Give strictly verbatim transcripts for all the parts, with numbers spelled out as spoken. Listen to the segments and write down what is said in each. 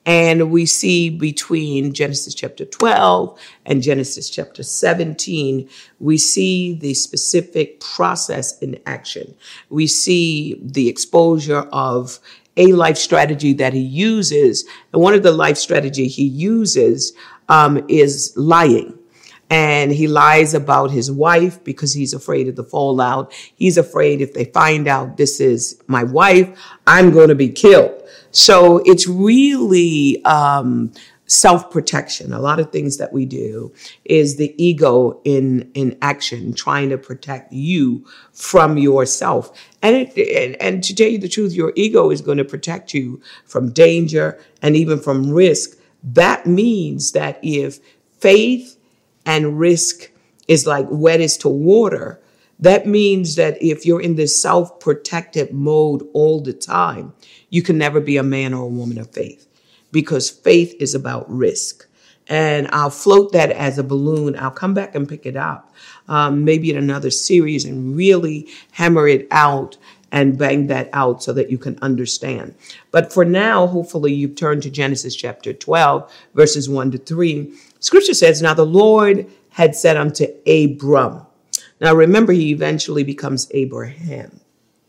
And we see between Genesis chapter twelve and Genesis chapter seventeen, we see the specific process in action. We see the exposure of a life strategy that he uses. And one of the life strategy he uses um, is lying. And he lies about his wife because he's afraid of the fallout. He's afraid if they find out this is my wife, I'm going to be killed. So it's really um, self-protection. A lot of things that we do is the ego in, in action, trying to protect you from yourself. And, it, and, and to tell you the truth, your ego is going to protect you from danger and even from risk. That means that if faith and risk is like wet is to water, that means that if you're in this self-protective mode all the time, you can never be a man or a woman of faith, because faith is about risk. And I'll float that as a balloon. I'll come back and pick it up, um, maybe in another series, and really hammer it out and bang that out so that you can understand. But for now, hopefully you've turned to Genesis chapter twelve, verses one to three. Scripture says, now the Lord had said unto Abram. Now remember, he eventually becomes Abraham.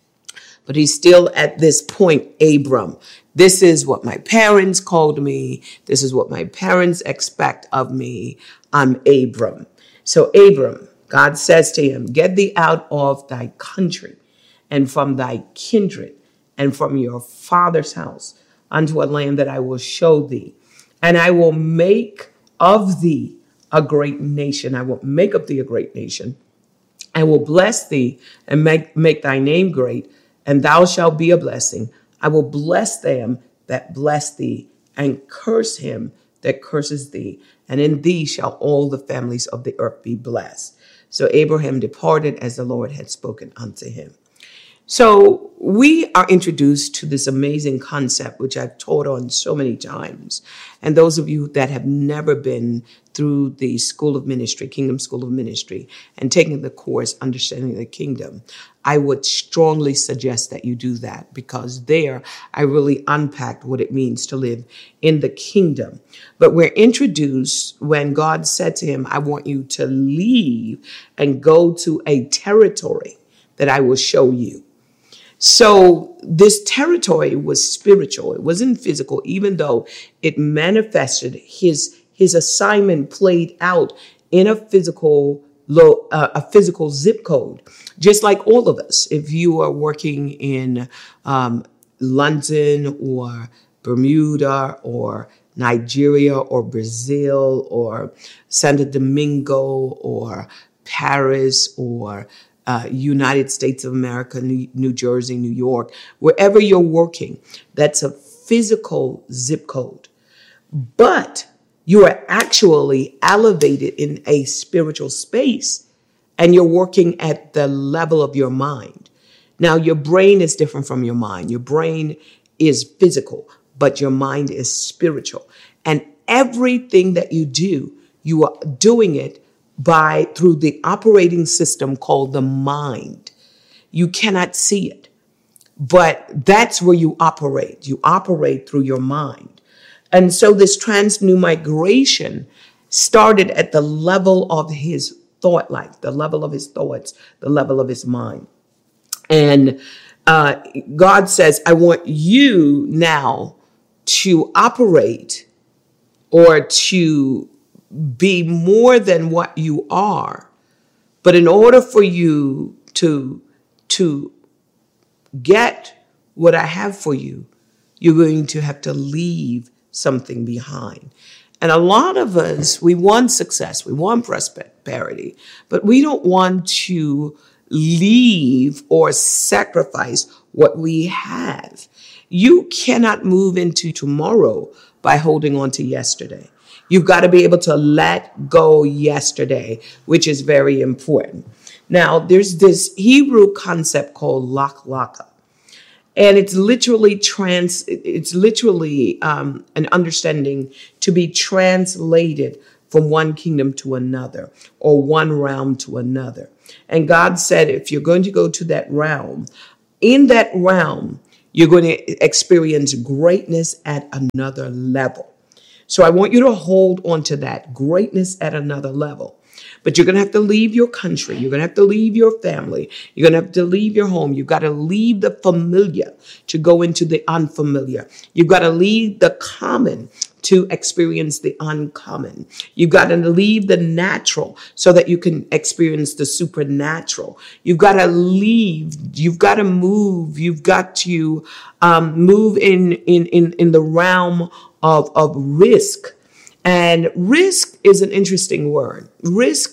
But he's still at this point, Abram. This is what my parents called me. This is what my parents expect of me. I'm Abram. So Abram, God says to him, get thee out of thy country and from thy kindred and from your father's house unto a land that I will show thee. And I will make of thee a great nation. I will make of thee a great nation. I will bless thee and make, make thy name great, and thou shalt be a blessing. I will bless them that bless thee, and curse him that curses thee. And in thee shall all the families of the earth be blessed. So Abraham departed as the Lord had spoken unto him. So we are introduced to this amazing concept, which I've taught on so many times. And those of you that have never been through the School of Ministry, Kingdom School of Ministry, and taken the course, Understanding the Kingdom, I would strongly suggest that you do that, because there I really unpacked what it means to live in the kingdom. But we're introduced when God said to him, I want you to leave and go to a territory that I will show you. So this territory was spiritual. It wasn't physical, even though it manifested his his assignment played out in a physical low, uh, a physical zip code, just like all of us. If you are working in um, London or Bermuda or Nigeria or Brazil or Santo Domingo or Paris or Uh, United States of America, New, New Jersey, New York, wherever you're working, that's a physical zip code. But you are actually elevated in a spiritual space, and you're working at the level of your mind. Now, your brain is different from your mind. Your brain is physical, but your mind is spiritual. And everything that you do, you are doing it by through the operating system called the mind. You cannot see it, but that's where you operate. You operate through your mind. And so this transmigration started at the level of his thought life, the level of his thoughts, the level of his mind. And uh, God says, I want you now to operate or to be more than what you are. But in order for you to, to get what I have for you, you're going to have to leave something behind. And a lot of us, we want success, we want prosperity, but we don't want to leave or sacrifice what we have. You cannot move into tomorrow by holding on to yesterday. You've got to be able to let go yesterday, which is very important. Now, there's this Hebrew concept called lach laka, and it's literally trans. It's literally um, an understanding to be translated from one kingdom to another or one realm to another. And God said, if you're going to go to that realm, in that realm, You're going to experience greatness at another level. So I want you to hold on to that greatness at another level. But you're going to have to leave your country. You're going to have to leave your family. You're going to have to leave your home. You've got to leave the familiar to go into the unfamiliar. You've got to leave the common to experience the uncommon. You've got to leave the natural so that you can experience the supernatural. You've got to leave. You've got to move. You've got to um, move in, in, in, in the realm of, of risk. And risk is an interesting word. Risk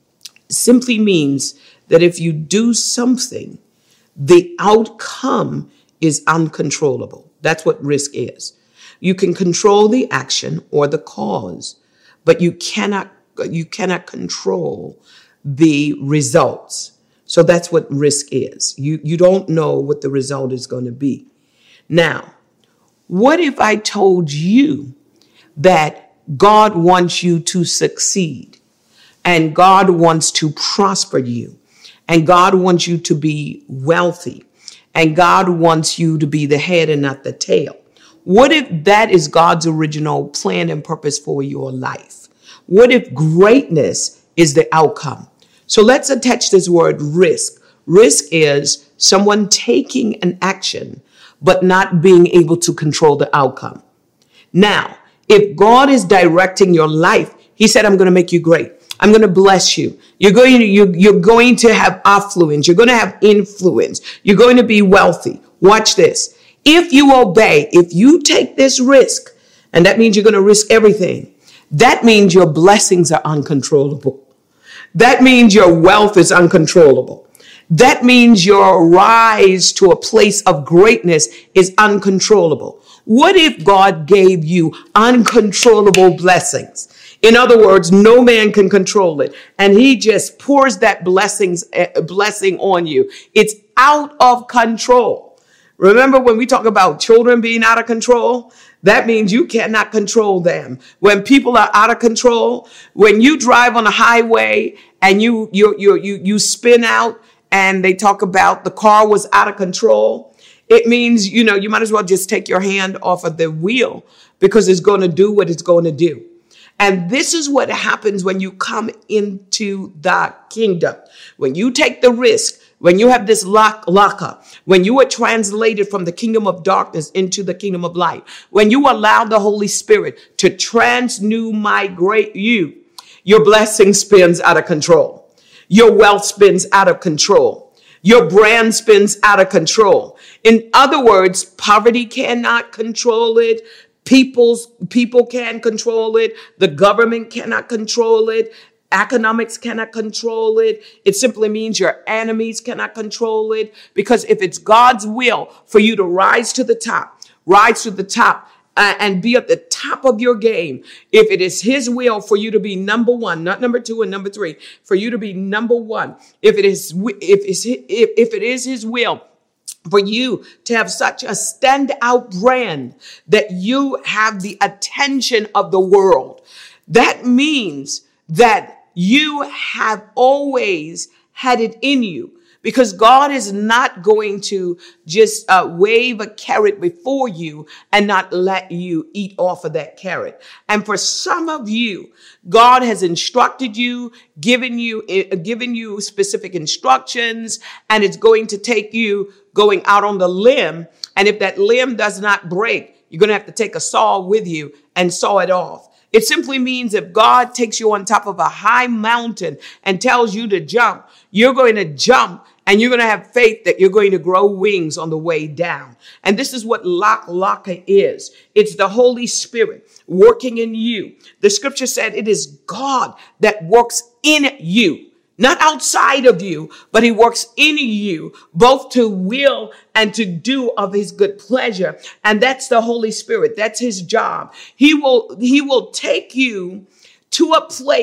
simply means that if you do something, the outcome is uncontrollable. That's what risk is. You can control the action or the cause, but you cannot, you cannot control the results. So that's what risk is. You, you don't know what the result is going to be. Now, what if I told you that God wants you to succeed, and God wants to prosper you, and God wants you to be wealthy, and God wants you to be the head and not the tail? What if that is God's original plan and purpose for your life? What if greatness is the outcome? So let's attach this word risk. Risk is someone taking an action, but not being able to control the outcome. Now, if God is directing your life, he said, I'm going to make you great. I'm going to bless you. You're going to, you, you're going to have affluence. You're going to have influence. You're going to be wealthy. Watch this. If you obey, if you take this risk, and that means you're going to risk everything, that means your blessings are uncontrollable. That means your wealth is uncontrollable. That means your rise to a place of greatness is uncontrollable. What if God gave you uncontrollable blessings? In other words, no man can control it. And he just pours that blessings, uh, blessing on you. It's out of control. Remember when we talk about children being out of control? That means you cannot control them. When people are out of control, when you drive on a highway and you, you, you, you, you spin out and they talk about the car was out of control, it means, you know, you might as well just take your hand off of the wheel because it's going to do what it's going to do. And this is what happens when you come into the kingdom. When you take the risk, when you have this lock, locker, when you are translated from the kingdom of darkness into the kingdom of light, when you allow the Holy Spirit to transnew migrate you, your blessing spins out of control. Your wealth spins out of control. Your brand spins out of control. In other words, poverty cannot control it. People's people can't control it. The government cannot control it. Economics cannot control it. It simply means your enemies cannot control it. Because if it's God's will for you to rise to the top, rise to the top, Uh, and be at the top of your game. If it is his will for you to be number one, not number two and number three, for you to be number one, if it is, if it's, if, if it is his will for you to have such a standout brand that you have the attention of the world, that means that you have always had it in you. Because God is not going to just uh, wave a carrot before you and not let you eat off of that carrot. And for some of you, God has instructed you, given you, uh, given you specific instructions, and it's going to take you going out on the limb. And if that limb does not break, you're going to have to take a saw with you and saw it off. It simply means if God takes you on top of a high mountain and tells you to jump, you're going to jump and you're going to have faith that you're going to grow wings on the way down. And this is what Lak Laka is. It's the Holy Spirit working in you. The scripture said it is God that works in you. Not outside of you, but he works in you, both to will and to do of his good pleasure. And that's the Holy Spirit. That's his job. He will, he will take you to a place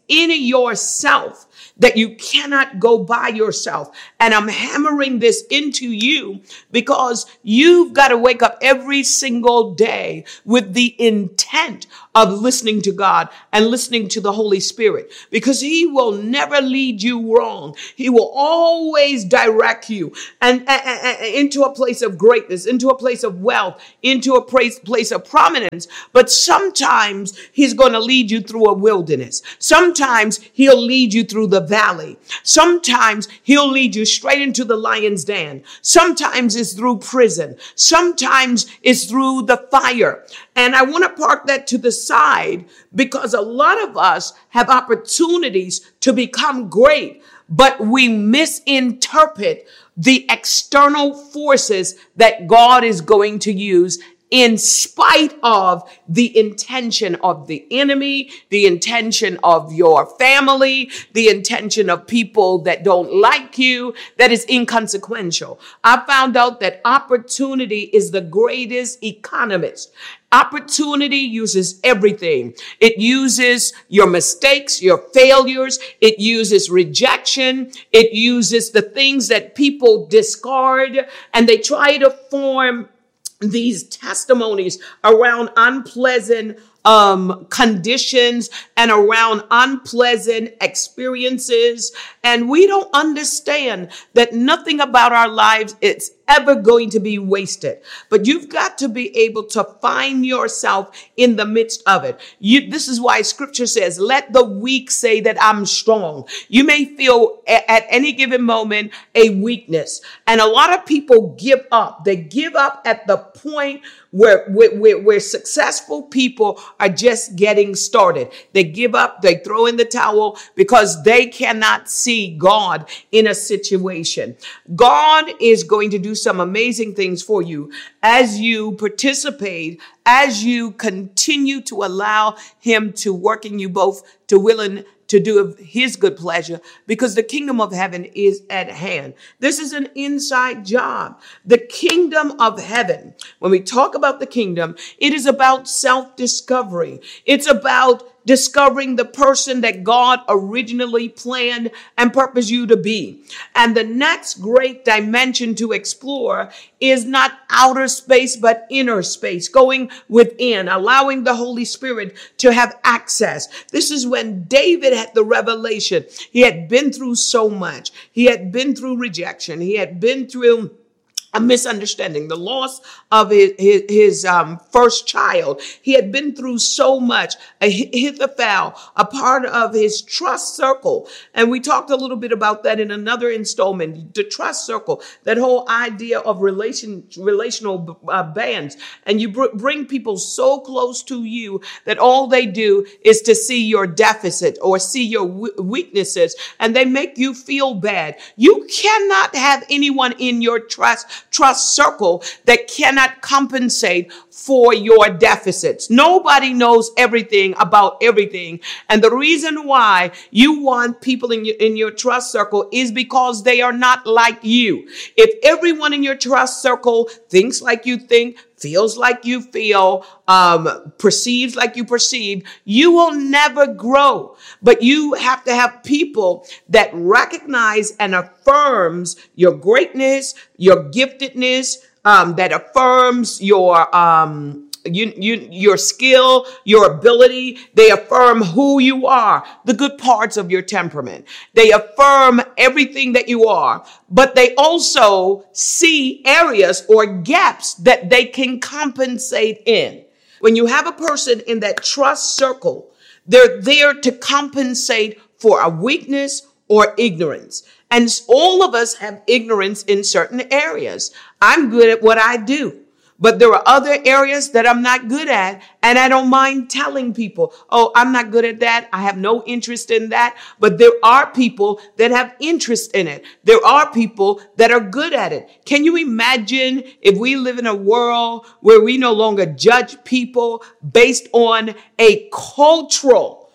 in yourself that you cannot go by yourself. And I'm hammering this into you because you've got to wake up every single day with the intent of listening to God and listening to the Holy Spirit, because he will never lead you wrong. He will always direct you and, and, and into a place of greatness, into a place of wealth, into a place, place of prominence. But sometimes he's going to lead you through a wilderness. Sometimes he'll lead you through the valley. Sometimes he'll lead you straight into the lion's den. Sometimes it's through prison. Sometimes it's through the fire. And I want to park that to the side because a lot of us have opportunities to become great, but we misinterpret the external forces that God is going to use in spite of the intention of the enemy, the intention of your family, the intention of people that don't like you, that is inconsequential. I found out that opportunity is the greatest economist. Opportunity uses everything. It uses your mistakes, your failures. It uses rejection. It uses the things that people discard, and they try to form these testimonies around unpleasant um, conditions and around unpleasant experiences. And we don't understand that nothing about our lives is ever going to be wasted. But you've got to be able to find yourself in the midst of it. You, this is why scripture says, let the weak say that I'm strong. You may feel a, at any given moment a weakness. And a lot of people give up. They give up at the point where, where, where successful people are just getting started. They give up, they throw in the towel because they cannot see God in a situation. God is going to do some amazing things for you as you participate, as you continue to allow him to work in you both to will and to do of his good pleasure, because the kingdom of heaven is at hand. This is an inside job. The kingdom of heaven, when we talk about the kingdom, it is about self-discovery. It's about discovering the person that God originally planned and purposed you to be. And the next great dimension to explore is not outer space, but inner space, going within, allowing the Holy Spirit to have access. This is when David had the revelation. He had been through so much. He had been through rejection. He had been through a misunderstanding, the loss of his, his, his um, first child. He had been through so much. Ahithophel, a part of his trust circle. And we talked a little bit about that in another installment, the trust circle, that whole idea of relation, relational uh, bands. And you br- bring people so close to you that all they do is to see your deficit or see your w- weaknesses, and they make you feel bad. You cannot have anyone in your trust trust circle that cannot compensate for your deficits. Nobody knows everything about everything. And the reason why you want people in your, in your trust circle is because they are not like you. If everyone in your trust circle thinks like you think, feels like you feel, um, perceives like you perceive, you will never grow. But you have to have people that recognize and affirms your greatness, your giftedness, um, that affirms your, um, You, you, your skill, your ability. They affirm who you are, the good parts of your temperament. They affirm everything that you are, but they also see areas or gaps that they can compensate in. When you have a person in that trust circle, they're there to compensate for a weakness or ignorance. And all of us have ignorance in certain areas. I'm good at what I do. But there are other areas that I'm not good at, and I don't mind telling people, oh, I'm not good at that. I have no interest in that. But there are people that have interest in it. There are people that are good at it. Can you imagine if we live in a world where we no longer judge people based on a cultural,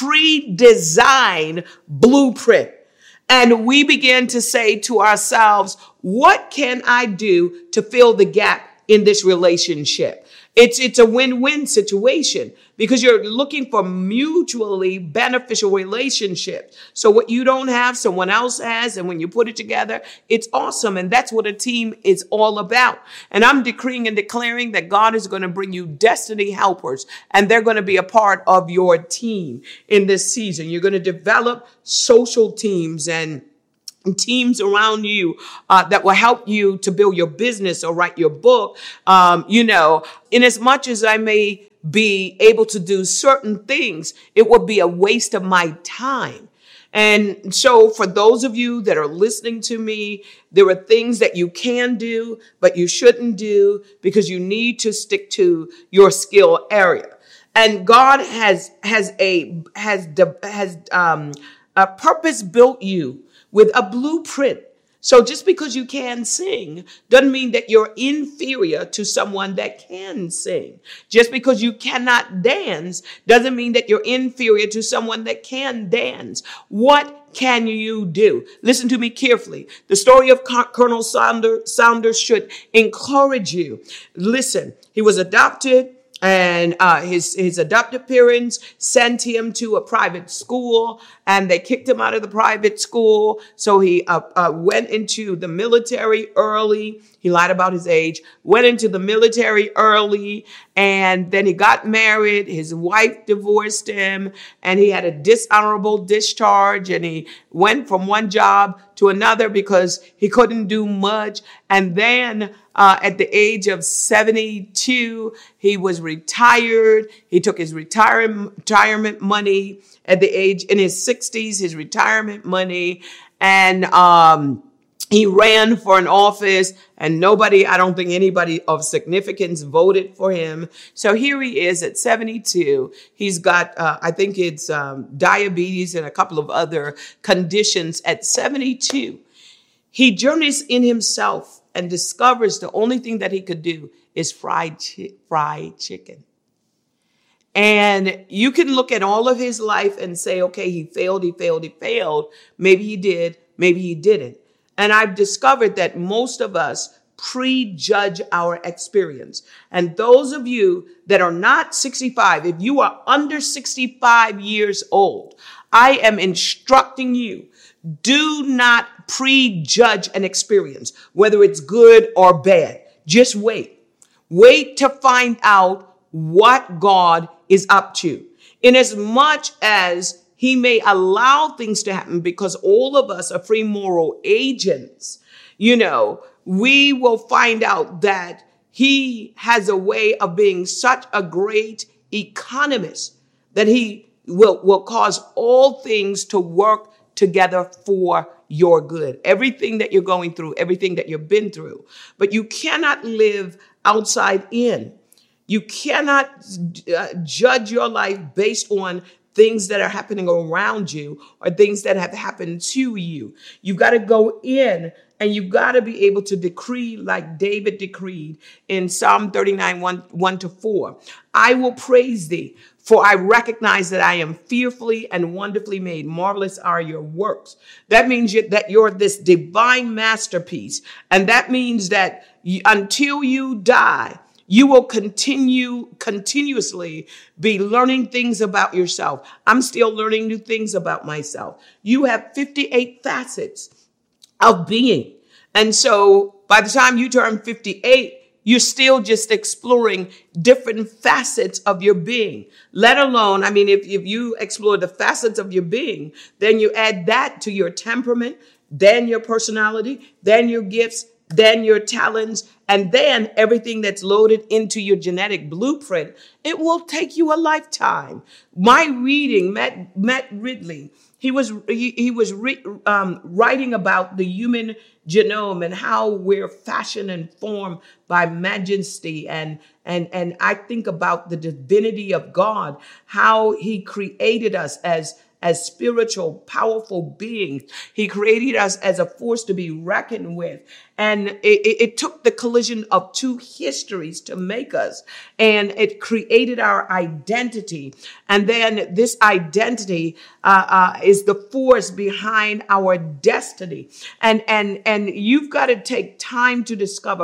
pre-designed blueprint? And we begin to say to ourselves, what can I do to fill the gap in this relationship? It's, it's a win-win situation because you're looking for mutually beneficial relationships. So what you don't have, someone else has. And when you put it together, it's awesome. And that's what a team is all about. And I'm decreeing and declaring that God is going to bring you destiny helpers, and they're going to be a part of your team in this season. You're going to develop social teams and teams around you uh, that will help you to build your business or write your book. Um, you know, in as much as I may be able to do certain things, it would be a waste of my time. And so for those of you that are listening to me, there are things that you can do, but you shouldn't do because you need to stick to your skill area. And God has, has a, has, has, um, a purpose built you with a blueprint. So just because you can sing doesn't mean that you're inferior to someone that can sing. Just because you cannot dance doesn't mean that you're inferior to someone that can dance. What can you do? Listen to me carefully. The story of Colonel Saunders, Saunders should encourage you. Listen, he was adopted. And uh, his his adopted parents sent him to a private school, and they kicked him out of the private school. So he uh, uh, went into the military early. He lied about his age, went into the military early, and then he got married. His wife divorced him, and he had a dishonorable discharge, and he went from one job to another because he couldn't do much. And then uh, at the age of seventy-two, he was retired. He took his retirement retirement money at the age in his sixties, his retirement money, and um, he ran for an office, and nobody, I don't think anybody of significance voted for him. So here he is at seventy-two. He's got, uh, I think it's um, diabetes and a couple of other conditions at seventy-two. He journeys in himself and discovers the only thing that he could do is fried, chi- fried chicken. And you can look at all of his life and say, okay, he failed, he failed, he failed. Maybe he did, maybe he didn't. And I've discovered that most of us prejudge our experience. And those of you that are not sixty-five, if you are under sixty-five years old, I am instructing you, do not prejudge an experience, whether it's good or bad. Just wait. Wait to find out what God is up to. In as much as he may allow things to happen because all of us are free moral agents, you know, we will find out that he has a way of being such a great economist that he will, will cause all things to work together for your good. Everything that you're going through, everything that you've been through. But you cannot live outside in. You cannot uh, judge your life based on things that are happening around you or things that have happened to you. You've got to go in and you've got to be able to decree like David decreed in Psalm thirty-nine, one, one to four. I will praise thee, for I recognize that I am fearfully and wonderfully made. Marvelous are your works. That means you, that you're this divine masterpiece. And that means that you, until you die, you will continue, continuously be learning things about yourself. I'm still learning new things about myself. You have fifty-eight facets of being. And so by the time you turn fifty-eight, you're still just exploring different facets of your being, let alone, I mean, if, if you explore the facets of your being, then you add that to your temperament, then your personality, then your gifts, then your talents, and then everything that's loaded into your genetic blueprint. It will take you a lifetime. My reading, Matt, Matt Ridley, he was he, he was re, um, writing about the human genome and how we're fashioned and formed by majesty. And, and, and I think about the divinity of God, how he created us as as spiritual, powerful beings. He created us as a force to be reckoned with. And it, it, it took the collision of two histories to make us. And it created our identity. And then this identity uh, uh, is the force behind our destiny. And, and, and you've got to take time to discover who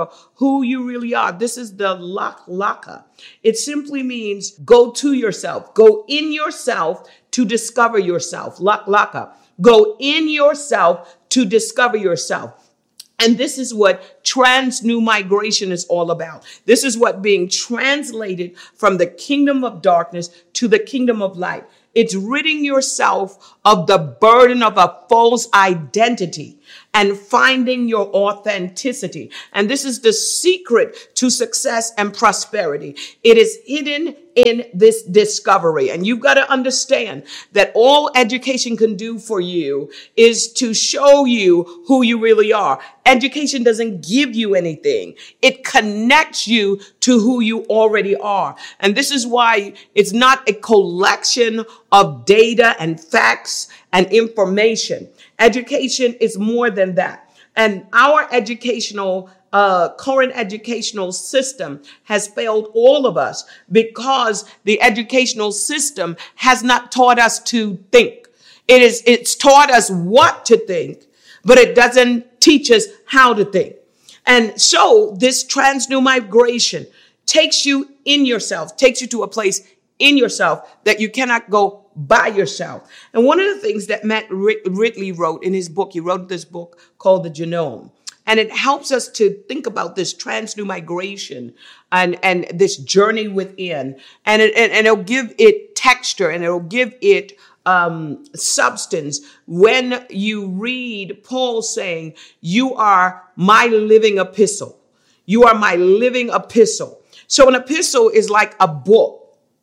who you really are. This is the lak laka. It simply means go to yourself, go in yourself to discover yourself. Lak laka. Go in yourself to discover yourself. And this is what trans new migration is all about. This is what being translated from the kingdom of darkness to the kingdom of light. It's ridding yourself of the burden of a false identity and finding your authenticity. And this is the secret to success and prosperity. It is hidden in this discovery. And you've got to understand that all education can do for you is to show you who you really are. Education doesn't give you anything. It connects you to who you already are. And this is why it's not a collection of data and facts and information. Education is more than that. And our educational, uh, current educational system has failed all of us because the educational system has not taught us to think. It is, it's taught us what to think, but it doesn't teach us how to think. And so this trans new migration takes you in yourself, takes you to a place in yourself that you cannot go by yourself. And one of the things that Matt Ridley wrote in his book, he wrote this book called The Genome. And it helps us to think about this trans new migration and, and this journey within. And, it, and, and it'll give it texture and it'll give it um, substance when you read Paul saying, you are my living epistle. You are my living epistle. So an epistle is like a book.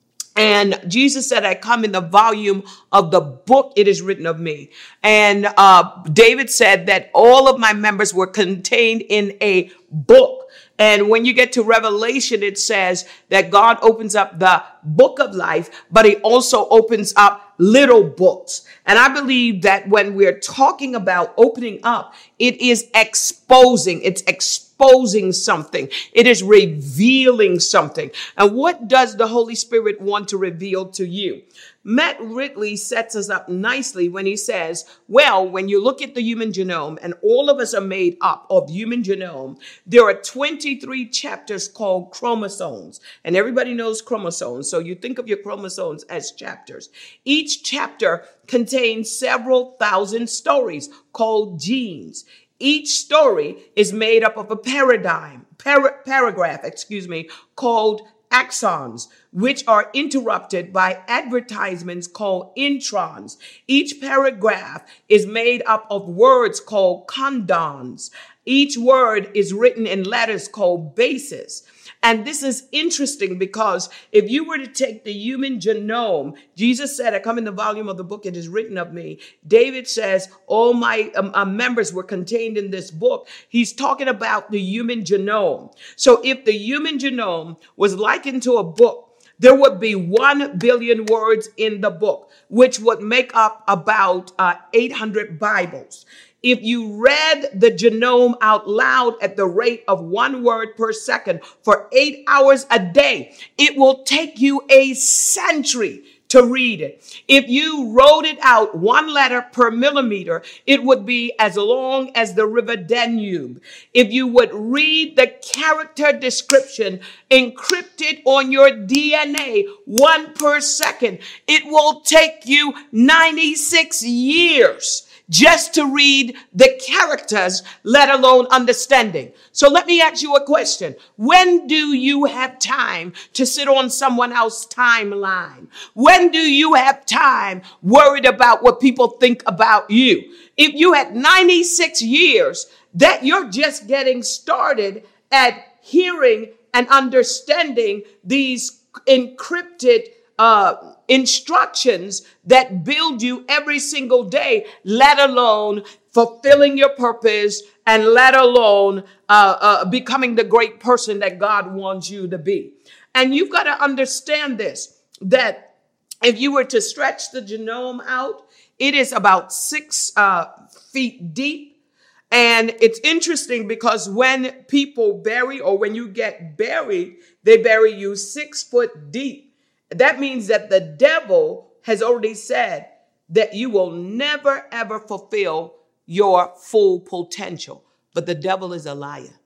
And Jesus said, I come in the volume of the book it is written of me. And uh, David said that all of my members were contained in a book. And when you get to Revelation, it says that God opens up the book of life, but he also opens up little books. And I believe that when we're talking about opening up, it is exposing, it's exposing something. It is revealing something. And what does the Holy Spirit want to reveal to you? Matt Ridley sets us up nicely when he says, well, when you look at the human genome, and all of us are made up of human genome, there are twenty-three chapters called chromosomes. And everybody knows chromosomes. So you think of your chromosomes as chapters. Each chapter contains several thousand stories called genes. Each story is made up of a paradigm, par- paragraph, excuse me, called axons, which are interrupted by advertisements called introns. Each paragraph is made up of words called codons. Each word is written in letters called bases. And this is interesting because if you were to take the human genome, Jesus said, I come in the volume of the book, it is written of me. David says, all my um, uh, members were contained in this book. He's talking about the human genome. So if the human genome was likened to a book, there would be one billion words in the book, which would make up about uh, eight hundred Bibles. If you read the genome out loud at the rate of one word per second for eight hours a day, it will take you a century to read it. If you wrote it out one letter per millimeter, it would be as long as the river Danube. If you would read the character description encrypted on your D N A one per second, it will take you ninety-six years just to read the characters, let alone understanding. So let me ask you a question. When do you have time to sit on someone else's timeline? When do you have time worried about what people think about you? If you had ninety-six years, that you're just getting started at hearing and understanding these encrypted uh instructions that build you every single day, let alone fulfilling your purpose and let alone uh, uh, becoming the great person that God wants you to be. And you've got to understand this, that if you were to stretch the genome out, it is about six uh, feet deep. And it's interesting because when people bury or when you get buried, they bury you six foot deep. That means that the devil has already said that you will never, ever fulfill your full potential. But the devil is a liar.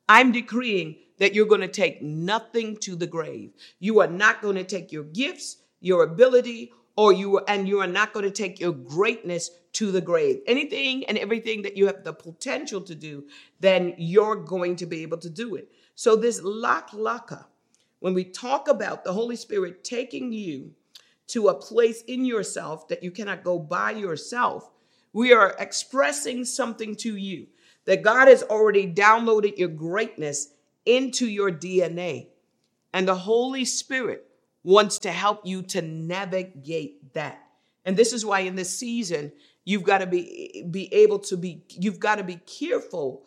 I'm decreeing that you're going to take nothing to the grave. You are not going to take your gifts, your ability, or you and you are not going to take your greatness to the grave. Anything and everything that you have the potential to do, then you're going to be able to do it. So this lak laka, when we talk about the Holy Spirit taking you to a place in yourself that you cannot go by yourself, we are expressing something to you that God has already downloaded your greatness into your D N A. And the Holy Spirit wants to help you to navigate that. And this is why in this season, you've got to be, be able to be, you've got to be careful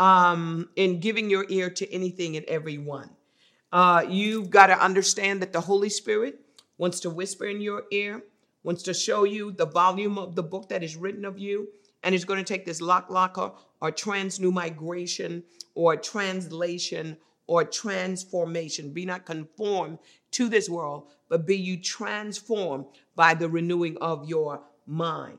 um, in giving your ear to anything and everyone. Uh, you've got to understand that the Holy Spirit wants to whisper in your ear, wants to show you the volume of the book that is written of you, and is going to take this lak laka or trans new migration or translation or transformation. Be not conformed to this world, but be you transformed by the renewing of your mind.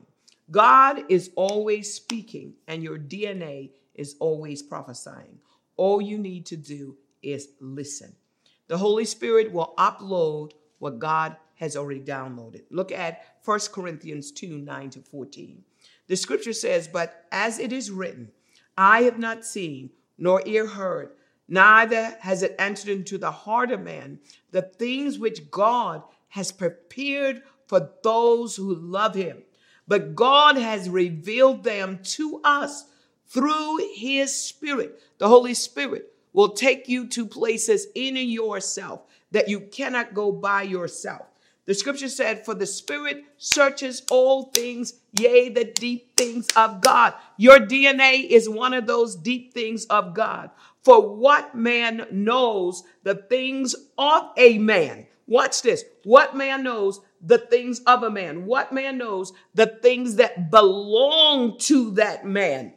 God is always speaking, and your D N A is always prophesying. All you need to do is listen. The Holy Spirit will upload what God has already downloaded. Look at First Corinthians two, nine to fourteen. The scripture says, but as it is written, I have not seen, nor ear heard, neither has it entered into the heart of man, the things which God has prepared for those who love him. But God has revealed them to us through his Spirit. The Holy Spirit will take you to places in yourself that you cannot go by yourself. The scripture said, for the Spirit searches all things, yea, the deep things of God. Your D N A is one of those deep things of God. For what man knows the things of a man? Watch this. What man knows the things of a man? What man knows the things that belong to that man?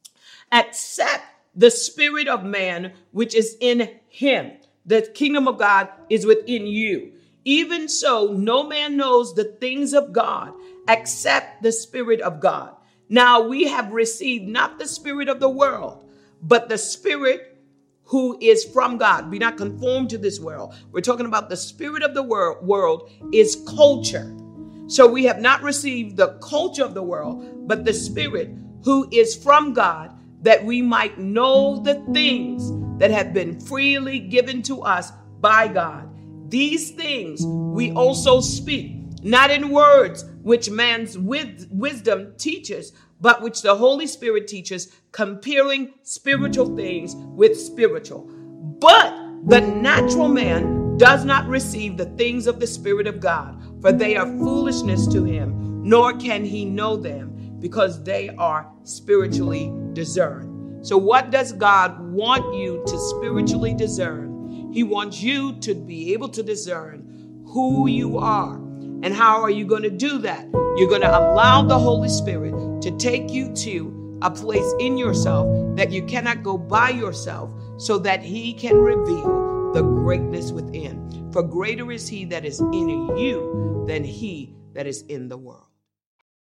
Except the spirit of man, which is in him. The kingdom of God is within you. Even so, no man knows the things of God except the Spirit of God. Now we have received not the spirit of the world, but the Spirit who is from God. Be not conformed to this world. We're talking about the spirit of the wor- world is culture. So we have not received the culture of the world, but the Spirit who is from God, that we might know the things that have been freely given to us by God. These things we also speak, not in words which man's wis- wisdom teaches, but which the Holy Spirit teaches, comparing spiritual things with spiritual. But the natural man does not receive the things of the Spirit of God, for they are foolishness to him, nor can he know them, because they are spiritually discerned. So what does God want you to spiritually discern? He wants you to be able to discern who you are. And how are you going to do that? You're going to allow the Holy Spirit to take you to a place in yourself that you cannot go by yourself, so that he can reveal the greatness within. For greater is he that is in you than he that is in the world.